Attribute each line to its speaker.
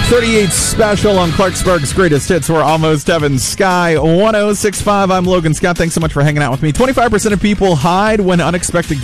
Speaker 1: 38 special on Clarksburg's Greatest Hits. We're almost heaven. Sky 1065. I'm Logan Scott. Thanks so much for hanging out with me. 25% of people hide when unexpected